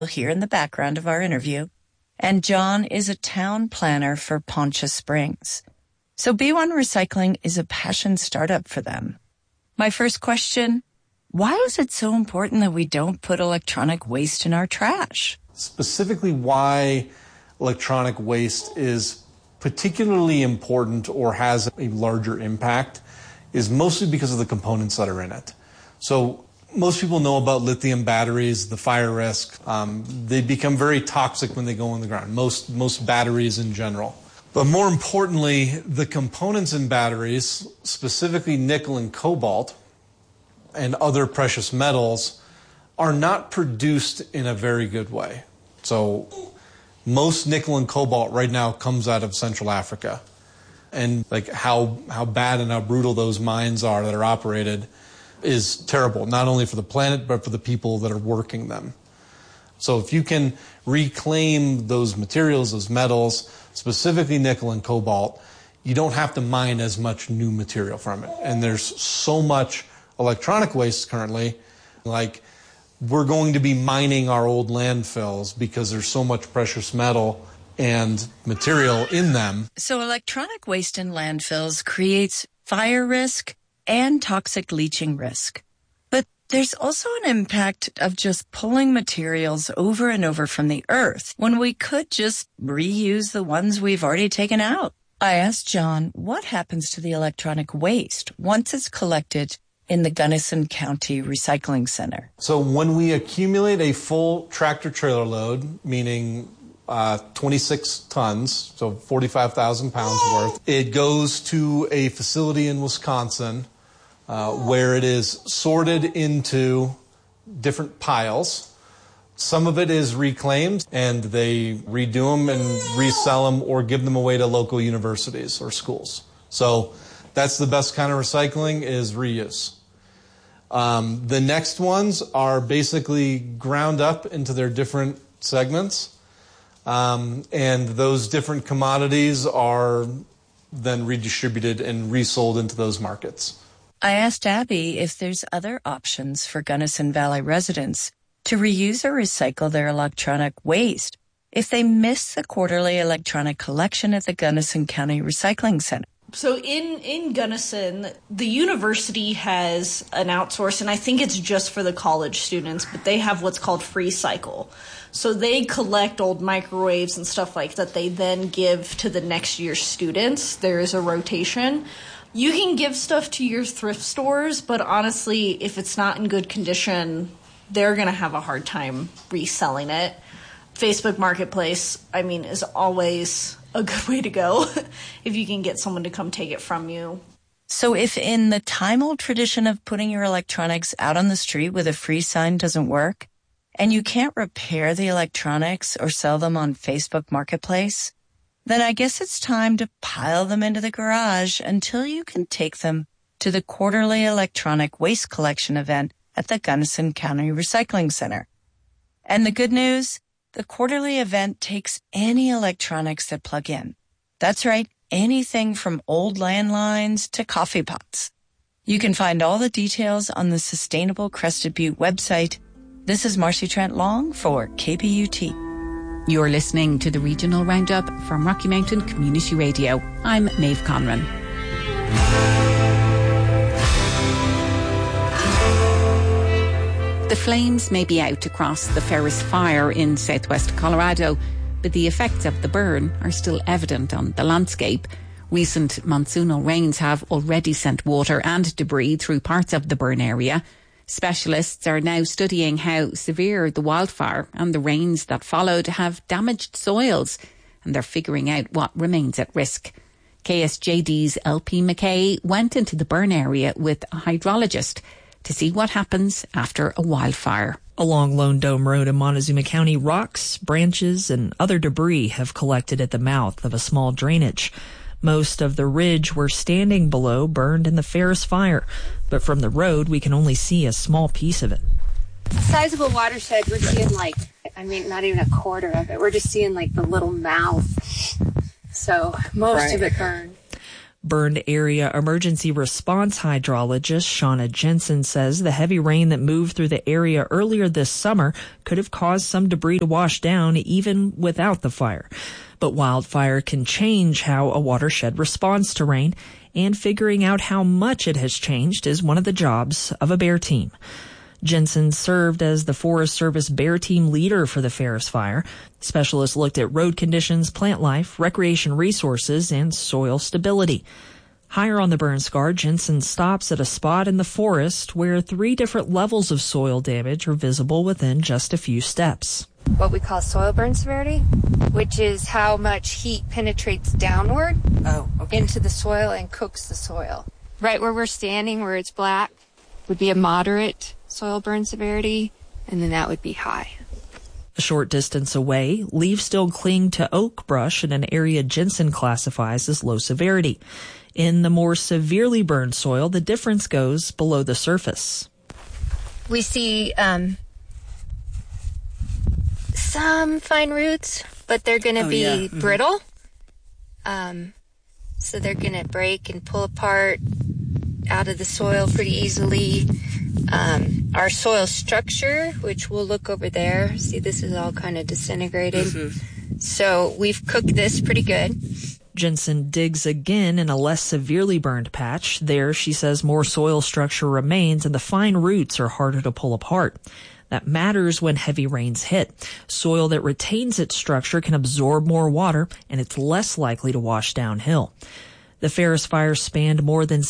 here in the background of our interview, and John is a town planner for Poncha Springs. So B1 Recycling is a passion startup for them. My first question, why is it so important that we don't put electronic waste in our trash? Specifically why electronic waste is particularly important or has a larger impact is mostly because of the components that are in it. So most people know about lithium batteries, the fire risk. They become very toxic when they go in the ground, most batteries in general. But more importantly, the components in batteries, specifically nickel and cobalt and other precious metals, are not produced in a very good way. So most nickel and cobalt right now comes out of Central Africa. And like how bad and how brutal those mines are that are operated is terrible, not only for the planet, but for the people that are working them. So if you can reclaim those materials, those metals, specifically nickel and cobalt, you don't have to mine as much new material from it. And there's so much electronic waste currently, like we're going to be mining our old landfills because there's so much precious metal and material in them. So electronic waste in landfills creates fire risk and toxic leaching risk. But there's also an impact of just pulling materials over and over from the earth when we could just reuse the ones we've already taken out. I asked John what happens to the electronic waste once it's collected in the Gunnison County Recycling Center. So when we accumulate a full tractor-trailer load, meaning 26 tons, so 45,000 pounds worth, it goes to a facility in Wisconsin where it is sorted into different piles. Some of it is reclaimed, and they redo them and resell them or give them away to local universities or schools. So that's the best kind of recycling, is reuse. The next ones are basically ground up into their different segments, and those different commodities are then redistributed and resold into those markets. I asked Abby if there's other options for Gunnison Valley residents to reuse or recycle their electronic waste if they miss the quarterly electronic collection at the Gunnison County Recycling Center. So in Gunnison, the university has an outsource, and I think it's just for the college students, but they have what's called Free Cycle. So they collect old microwaves and stuff like that they then give to the next year's students. There is a rotation. You can give stuff to your thrift stores, but honestly, if it's not in good condition, they're going to have a hard time reselling it. Facebook Marketplace, is always a good way to go if you can get someone to come take it from you. So if in the time-old tradition of putting your electronics out on the street with a free sign doesn't work, and you can't repair the electronics or sell them on Facebook Marketplace, then I guess it's time to pile them into the garage until you can take them to the quarterly electronic waste collection event at the Gunnison County Recycling Center. And the good news, the quarterly event takes any electronics that plug in. That's right, anything from old landlines to coffee pots. You can find all the details on the Sustainable Crested Butte website. This is Marcy Trent Long for KPUT. You're listening to the Regional Roundup from Rocky Mountain Community Radio. I'm Maeve Conran. The flames may be out across the Ferris Fire in southwest Colorado, but the effects of the burn are still evident on the landscape. Recent monsoonal rains have already sent water and debris through parts of the burn area. Specialists are now studying how severe the wildfire and the rains that followed have damaged soils, and they're figuring out what remains at risk. KSJD's LP McKay went into the burn area with a hydrologist to see what happens after a wildfire. Along Lone Dome Road in Montezuma County, rocks, branches, and other debris have collected at the mouth of a small drainage. Most of the ridge we're standing below burned in the Ferris Fire, but from the road we can only see a small piece of it. Sizable watershed, we're seeing not even a quarter of it. We're just seeing the little mouth. So most of it burned. Burned area emergency response hydrologist Shauna Jensen says the heavy rain that moved through the area earlier this summer could have caused some debris to wash down even without the fire. But wildfire can change how a watershed responds to rain, and figuring out how much it has changed is one of the jobs of a bear team. Jensen served as the Forest Service Bear Team leader for the Ferris Fire. Specialists looked at road conditions, plant life, recreation resources, and soil stability. Higher on the burn scar, Jensen stops at a spot in the forest where 3 different levels of soil damage are visible within just a few steps. What we call soil burn severity, which is how much heat penetrates downward into the soil and cooks the soil. Right where we're standing, where it's black, would be a moderate soil burn severity, and then that would be high. A short distance away, leaves still cling to oak brush in an area Jensen classifies as low severity. In the more severely burned soil, the difference goes below the surface. We see some fine roots, but they're going to be brittle. So they're going to break and pull apart out of the soil pretty easily. Our soil structure, which we'll look over there, see this is all kind of disintegrated. So we've cooked this pretty good. Jensen digs again in a less severely burned patch. There, she says, more soil structure remains and the fine roots are harder to pull apart. That matters when heavy rains hit. Soil that retains its structure can absorb more water, and it's less likely to wash downhill. The Ferris Fire spanned more than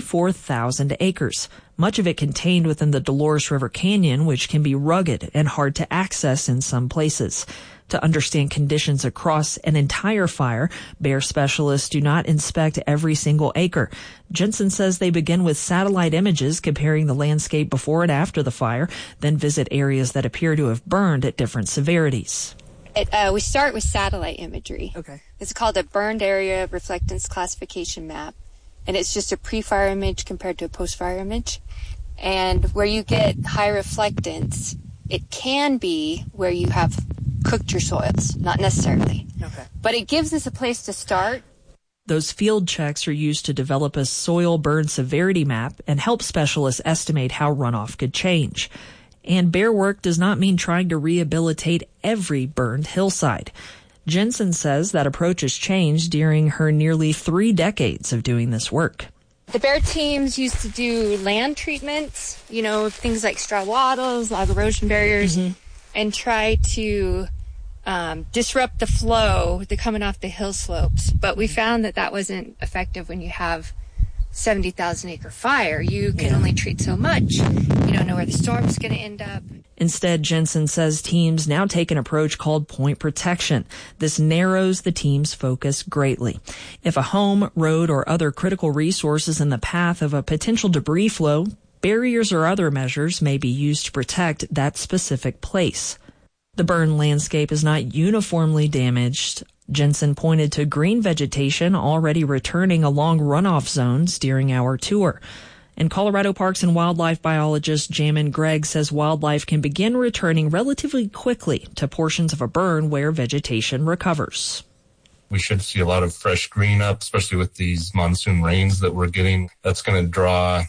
64,000 acres, much of it contained within the Dolores River Canyon, which can be rugged and hard to access in some places. To understand conditions across an entire fire, bear specialists do not inspect every single acre. Jensen says they begin with satellite images comparing the landscape before and after the fire, then visit areas that appear to have burned at different severities. We start with satellite imagery. Okay. It's called a burned area reflectance classification map, and it's just a pre-fire image compared to a post-fire image. And where you get high reflectance, it can be where you have cooked your soils, not necessarily. Okay. But it gives us a place to start. Those field checks are used to develop a soil burn severity map and help specialists estimate how runoff could change. And bear work does not mean trying to rehabilitate every burned hillside. Jensen says that approach has changed during her nearly 3 decades of doing this work. The bear teams used to do land treatments, things like straw wattles, log erosion barriers, and try to disrupt the flow coming off the hill slopes. But we found that wasn't effective when you have 70,000 acre fire. You can only treat so much. You don't know where the storm's going to end up. Instead, Jensen says teams now take an approach called point protection. This narrows the team's focus greatly. If a home, road, or other critical resource is in the path of a potential debris flow, barriers or other measures may be used to protect that specific place. The burn landscape is not uniformly damaged. Jensen pointed to green vegetation already returning along runoff zones during our tour. And Colorado Parks and Wildlife biologist Jamin Gregg says wildlife can begin returning relatively quickly to portions of a burn where vegetation recovers. We should see a lot of fresh green up, especially with these monsoon rains that we're getting. That's going to draw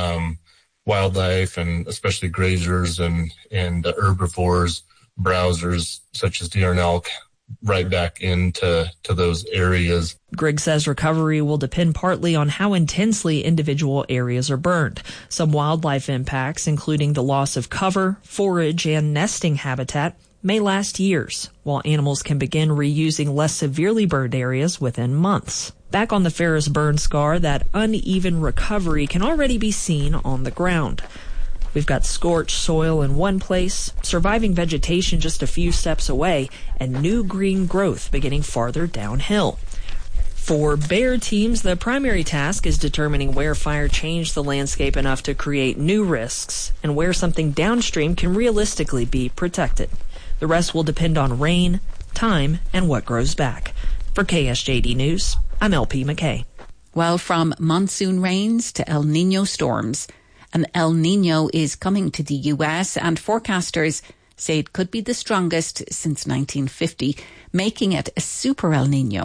wildlife, and especially grazers and herbivores, browsers such as deer and elk, right back into those areas. Grigg says recovery will depend partly on how intensely individual areas are burned. Some wildlife impacts, including the loss of cover, forage, and nesting habitat, may last years, while animals can begin reusing less severely burned areas within months. Back on the Ferris burn scar, that uneven recovery can already be seen on the ground. We've got scorched soil in one place, surviving vegetation just a few steps away, and new green growth beginning farther downhill. For bear teams, the primary task is determining where fire changed the landscape enough to create new risks and where something downstream can realistically be protected. The rest will depend on rain, time, and what grows back. For KSJD News, I'm LP McKay. Well, from monsoon rains to El Nino storms, an El Nino is coming to the US, and forecasters say it could be the strongest since 1950, making it a super El Nino.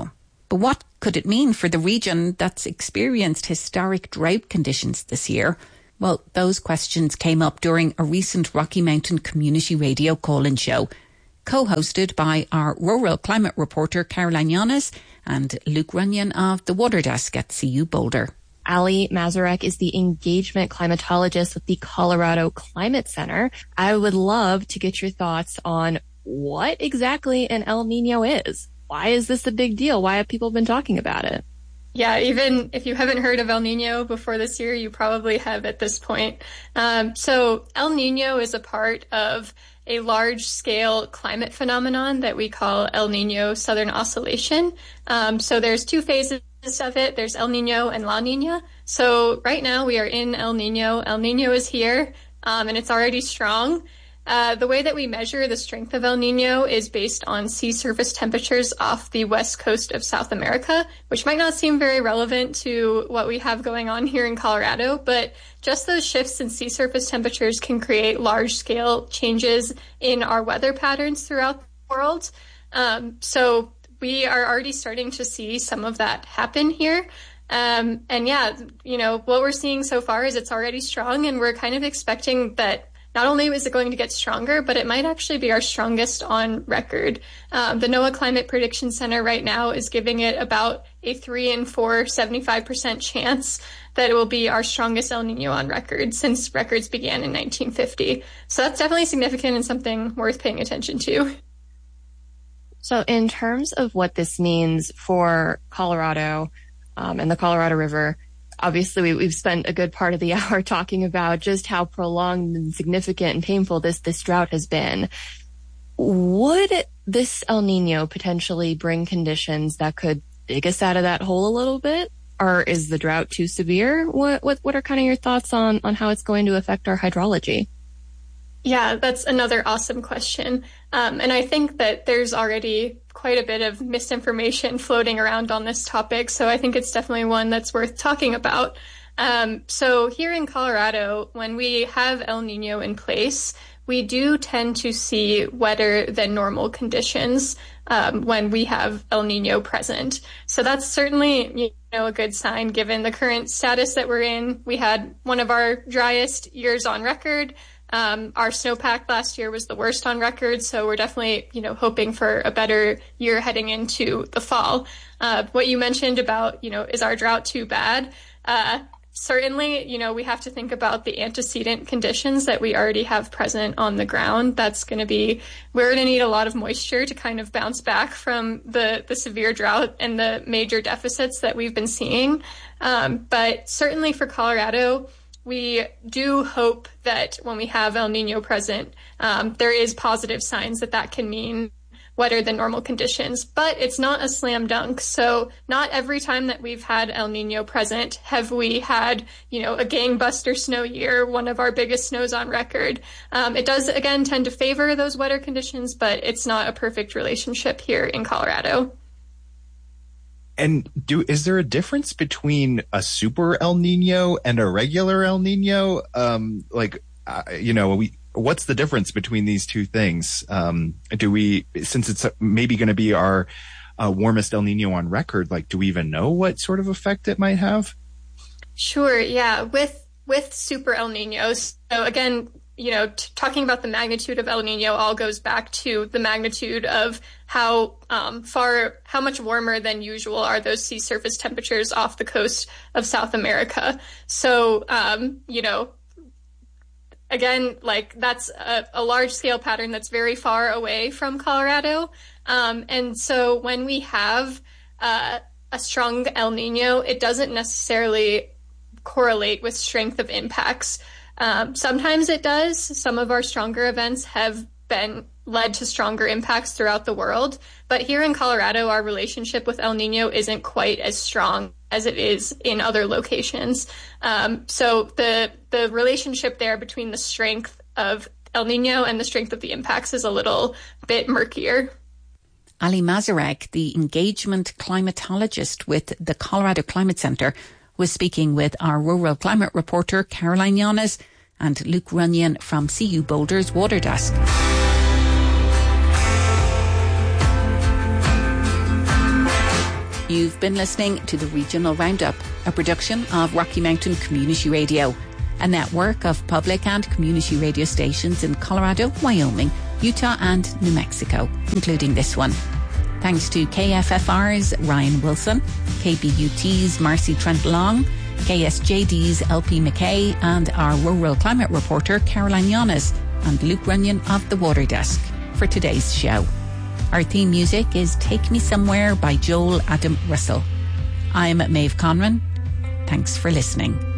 But what could it mean for the region that's experienced historic drought conditions this year? Well, those questions came up during a recent Rocky Mountain Community Radio call-in show, co-hosted by our rural climate reporter Caroline Yanes and Luke Runyon of the Water Desk at CU Boulder. Ali Mazurek is the engagement climatologist with the Colorado Climate Center. I would love to get your thoughts on what exactly an El Nino is. Why is this a big deal? Why have people been talking about it? Yeah, even if you haven't heard of El Nino before this year, you probably have at this point. So El Nino is a part of a large-scale climate phenomenon that we call El Nino Southern Oscillation. So there's two phases of it. There's El Nino and La Nina. So right now we are in El Nino. El Nino is here, and it's already strong. The way that we measure the strength of El Nino is based on sea surface temperatures off the west coast of South America, which might not seem very relevant to what we have going on here in Colorado, but just those shifts in sea surface temperatures can create large-scale changes in our weather patterns throughout the world. So we are already starting to see some of that happen here. And yeah, what we're seeing so far is it's already strong, and we're kind of expecting that not only is it going to get stronger, but it might actually be our strongest on record. The NOAA Climate Prediction Center right now is giving it about a 3 in 4, 75% chance that it will be our strongest El Nino on record since records began in 1950. So that's definitely significant and something worth paying attention to. So in terms of what this means for Colorado and the Colorado River, obviously we've spent a good part of the hour talking about just how prolonged and significant and painful this drought has been. Would this El Nino potentially bring conditions that could dig us out of that hole a little bit? Or is the drought too severe? What are kind of your thoughts on how it's going to affect our hydrology? Yeah, that's another awesome question. And I think that there's already quite a bit of misinformation floating around on this topic. So I think it's definitely one that's worth talking about. So here in Colorado, when we have El Nino in place, we do tend to see wetter than normal conditions when we have El Nino present. So that's certainly a good sign given the current status that we're in. We had one of our driest years on record. Our snowpack last year was the worst on record, so we're definitely, hoping for a better year heading into the fall. What you mentioned about, is our drought too bad? Certainly, we have to think about the antecedent conditions that we already have present on the ground. We're going to need a lot of moisture to kind of bounce back from the severe drought and the major deficits that we've been seeing. But certainly for Colorado, we do hope that when we have El Nino present, there is positive signs that can mean wetter than normal conditions, but it's not a slam dunk. So not every time that we've had El Nino present have we had, a gangbuster snow year, one of our biggest snows on record. It does, again, tend to favor those wetter conditions, but it's not a perfect relationship here in Colorado. And is there a difference between a super El Nino and a regular El Nino? What's the difference between these two things? Since it's maybe going to be our warmest El Nino on record, do we even know what sort of effect it might have? Sure. Yeah. With super El Ninos. So again, talking about the magnitude of El Nino all goes back to the magnitude of how much warmer than usual are those sea surface temperatures off the coast of South America. So, again, that's a large scale pattern that's very far away from Colorado. And so when we have a strong El Nino, it doesn't necessarily correlate with strength of impacts. Sometimes it does. Some of our stronger events have been led to stronger impacts throughout the world. But here in Colorado, our relationship with El Nino isn't quite as strong as it is in other locations. So the relationship there between the strength of El Nino and the strength of the impacts is a little bit murkier. Ali Mazurek, the engagement climatologist with the Colorado Climate Center, was speaking with our rural climate reporter Caroline Yanes and Luke Runyon from CU Boulder's Water Desk. You You've been listening to the Regional Roundup, a production of Rocky Mountain Community Radio, a network of public and community radio stations in Colorado, Wyoming, Utah and New Mexico, including this one. Thanks to KFFR's Ryan Wilson, KBUT's Marcy Trent Long, KSJD's LP McKay, and our rural climate reporter Caroline Yanis, and Luke Runyon of the Water Desk for today's show. Our theme music is Take Me Somewhere by Joel Adam Russell. I'm Maeve Conran. Thanks for listening.